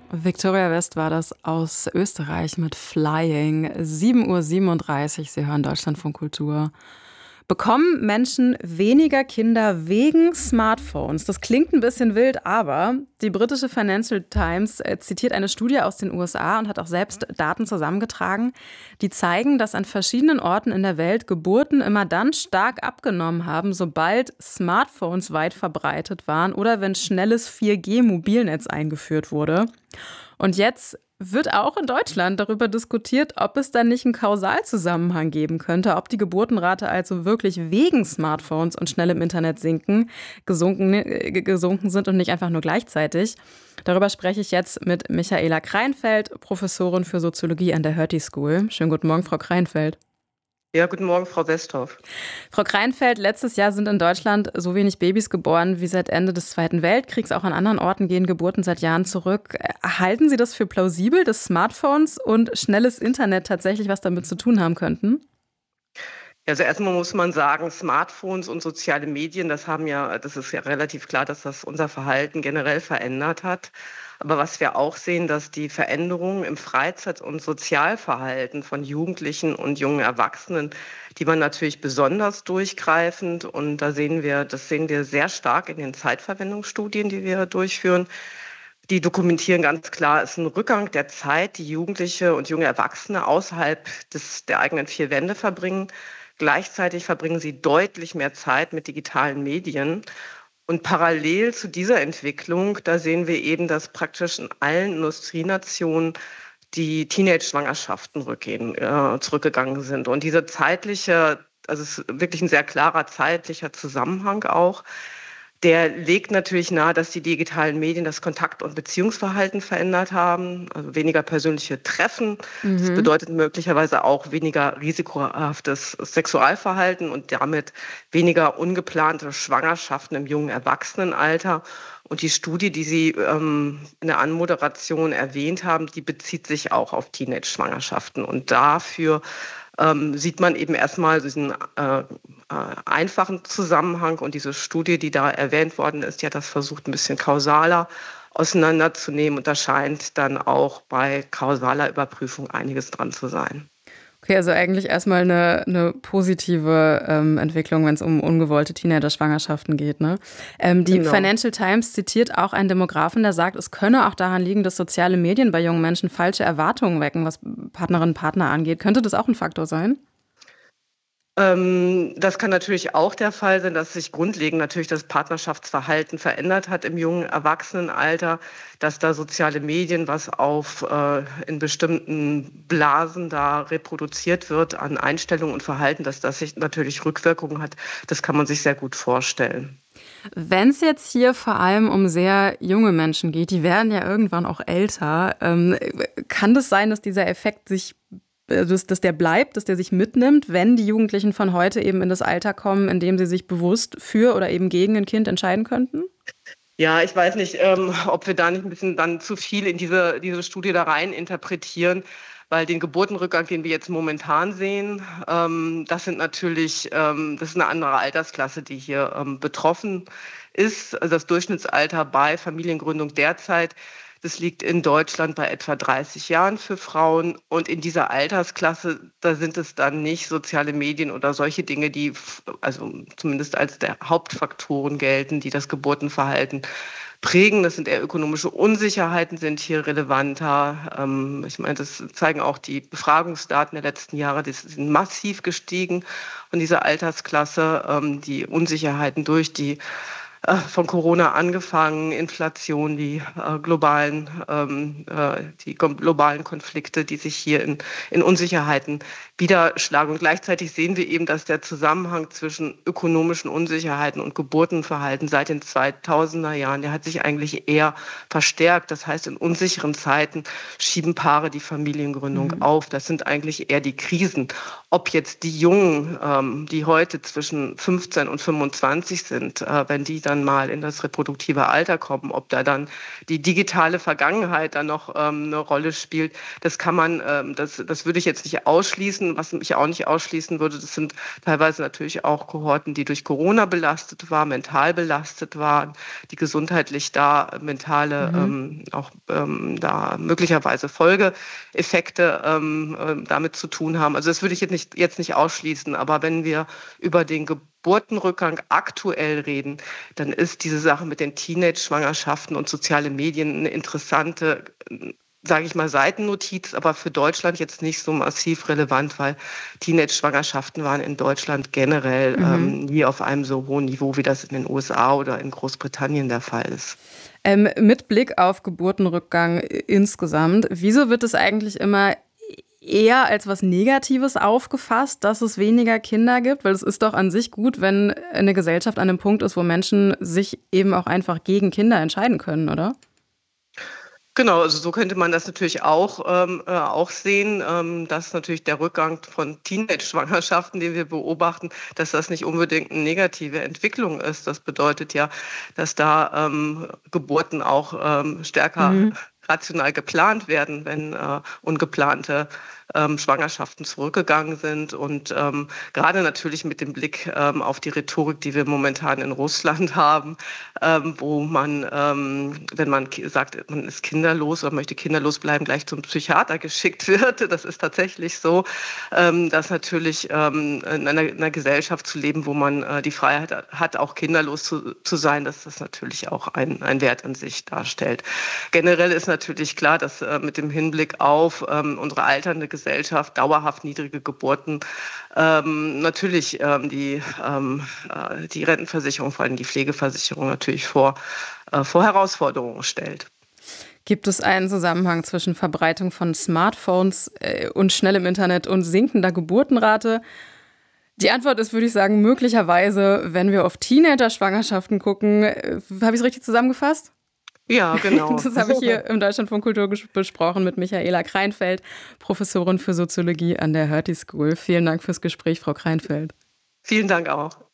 Victoria West war das aus Österreich mit Flying. 7:37 Uhr, Sie hören Deutschlandfunk Kultur. Bekommen Menschen weniger Kinder wegen Smartphones? Das klingt ein bisschen wild, aber die britische Financial Times zitiert eine Studie aus den USA und hat auch selbst Daten zusammengetragen, die zeigen, dass an verschiedenen Orten in der Welt Geburten immer dann stark abgenommen haben, sobald Smartphones weit verbreitet waren oder wenn schnelles 4G-Mobilnetz eingeführt wurde. Und jetzt wird auch in Deutschland darüber diskutiert, ob es dann nicht einen Kausalzusammenhang geben könnte, ob die Geburtenrate also wirklich wegen Smartphones und schnellem Internet gesunken sind und nicht einfach nur gleichzeitig. Darüber spreche ich jetzt mit Michaela Kreinfeld, Professorin für Soziologie an der Hertie School. Schönen guten Morgen, Frau Kreinfeld. Ja, guten Morgen, Frau Westhoff. Frau Kreinfeld, letztes Jahr sind in Deutschland so wenig Babys geboren wie seit Ende des Zweiten Weltkriegs. Auch an anderen Orten gehen Geburten seit Jahren zurück. Halten Sie das für plausibel, dass Smartphones und schnelles Internet tatsächlich was damit zu tun haben könnten? Also erstmal muss man sagen, Smartphones und soziale Medien, das ist ja relativ klar, dass das unser Verhalten generell verändert hat. Aber was wir auch sehen, dass die Veränderungen im Freizeit- und Sozialverhalten von Jugendlichen und jungen Erwachsenen, die waren natürlich besonders durchgreifend. Und das sehen wir sehr stark in den Zeitverwendungsstudien, die wir durchführen. Die dokumentieren ganz klar, es ist ein Rückgang der Zeit, die Jugendliche und junge Erwachsene außerhalb der eigenen vier Wände verbringen. Gleichzeitig verbringen sie deutlich mehr Zeit mit digitalen Medien. Und parallel zu dieser Entwicklung, da sehen wir eben, dass praktisch in allen Industrienationen die Teenage-Schwangerschaften zurückgegangen sind. Und also es ist wirklich ein sehr klarer zeitlicher Zusammenhang auch. Der legt natürlich nahe, dass die digitalen Medien das Kontakt- und Beziehungsverhalten verändert haben, also weniger persönliche Treffen. Das bedeutet möglicherweise auch weniger risikohaftes Sexualverhalten und damit weniger ungeplante Schwangerschaften im jungen Erwachsenenalter. Und die Studie, die Sie in der Anmoderation erwähnt haben, die bezieht sich auch auf Teenage-Schwangerschaften. Und dafür sieht man eben erstmal diesen einfachen Zusammenhang, und diese Studie, die da erwähnt worden ist, die hat das versucht, ein bisschen kausaler auseinanderzunehmen, und da scheint dann auch bei kausaler Überprüfung einiges dran zu sein. Okay, also eigentlich erstmal eine positive Entwicklung, wenn es um ungewollte Teenager-Schwangerschaften geht, ne? Die Genau. Financial Times zitiert auch einen Demografen, der sagt, es könne auch daran liegen, dass soziale Medien bei jungen Menschen falsche Erwartungen wecken, was Partnerinnen und Partner angeht. Könnte das auch ein Faktor sein? Das kann natürlich auch der Fall sein, dass sich grundlegend natürlich das Partnerschaftsverhalten verändert hat im jungen Erwachsenenalter, dass da soziale Medien, was in bestimmten Blasen da reproduziert wird an Einstellungen und Verhalten, dass das sich natürlich Rückwirkungen hat. Das kann man sich sehr gut vorstellen. Wenn es jetzt hier vor allem um sehr junge Menschen geht, die werden ja irgendwann auch älter, kann das sein, dass dieser Effekt dass der bleibt, dass der sich mitnimmt, wenn die Jugendlichen von heute eben in das Alter kommen, in dem sie sich bewusst für oder eben gegen ein Kind entscheiden könnten? Ja, ich weiß nicht, ob wir da nicht ein bisschen dann zu viel in diese Studie da rein interpretieren, weil den Geburtenrückgang, den wir jetzt momentan sehen, das ist eine andere Altersklasse, die hier betroffen ist. Also das Durchschnittsalter bei Familiengründung derzeit, das liegt in Deutschland bei etwa 30 Jahren für Frauen. Und in dieser Altersklasse, da sind es dann nicht soziale Medien oder solche Dinge, die also zumindest als der Hauptfaktoren gelten, die das Geburtenverhalten prägen. Das sind eher ökonomische Unsicherheiten, sind hier relevanter. Ich meine, das zeigen auch die Befragungsdaten der letzten Jahre, die sind massiv gestiegen von dieser Altersklasse. Die Unsicherheiten durch die von Corona angefangen, Inflation, die globalen Konflikte, die sich hier in Unsicherheiten niederschlagen. Und gleichzeitig sehen wir eben, dass der Zusammenhang zwischen ökonomischen Unsicherheiten und Geburtenverhalten seit den 2000er Jahren, der hat sich eigentlich eher verstärkt. Das heißt, in unsicheren Zeiten schieben Paare die Familiengründung auf. Das sind eigentlich eher die Krisen. Ob jetzt die Jungen, die heute zwischen 15 und 25 sind, wenn die dann mal in das reproduktive Alter kommen. Ob da dann die digitale Vergangenheit dann noch eine Rolle spielt, das kann man, das würde ich jetzt nicht ausschließen. Was ich auch nicht ausschließen würde, das sind teilweise natürlich auch Kohorten, die durch Corona belastet waren, mental belastet waren, die gesundheitlich da mentale auch da möglicherweise Folgeeffekte damit zu tun haben. Also das würde ich jetzt nicht ausschließen. Aber wenn wir über den Geburtenrückgang aktuell reden, dann ist diese Sache mit den Teenage-Schwangerschaften und soziale Medien eine interessante, sage ich mal, Seitennotiz, aber für Deutschland jetzt nicht so massiv relevant, weil Teenage-Schwangerschaften waren in Deutschland generell nie auf einem so hohen Niveau, wie das in den USA oder in Großbritannien der Fall ist. Mit Blick auf Geburtenrückgang insgesamt, wieso wird es eigentlich immer eher als was Negatives aufgefasst, dass es weniger Kinder gibt? Weil es ist doch an sich gut, wenn eine Gesellschaft an einem Punkt ist, wo Menschen sich eben auch einfach gegen Kinder entscheiden können, oder? Genau, also so könnte man das natürlich auch sehen, dass natürlich der Rückgang von Teenage-Schwangerschaften, den wir beobachten, dass das nicht unbedingt eine negative Entwicklung ist. Das bedeutet ja, dass da Geburten auch stärker rational geplant werden, wenn ungeplante Schwangerschaften zurückgegangen sind. Und gerade natürlich mit dem Blick auf die Rhetorik, die wir momentan in Russland haben, wo man, wenn man sagt, man ist kinderlos oder möchte kinderlos bleiben, gleich zum Psychiater geschickt wird. Das ist tatsächlich so, dass natürlich in einer Gesellschaft zu leben, wo man die Freiheit hat, auch kinderlos zu sein, dass das natürlich auch ein Wert an sich darstellt. Generell ist natürlich klar, dass mit dem Hinblick auf unsere alternde Gesellschaft, dauerhaft niedrige Geburten, natürlich die Rentenversicherung, vor allem die Pflegeversicherung, natürlich vor Herausforderungen stellt. Gibt es einen Zusammenhang zwischen Verbreitung von Smartphones und schnellem Internet und sinkender Geburtenrate? Die Antwort ist, würde ich sagen, möglicherweise, wenn wir auf Teenager-Schwangerschaften gucken. Habe ich es richtig zusammengefasst? Ja, genau. Das habe ich hier im Deutschlandfunk Kultur besprochen mit Michaela Kreinfeld, Professorin für Soziologie an der Hertie School. Vielen Dank fürs Gespräch, Frau Kreinfeld. Vielen Dank auch.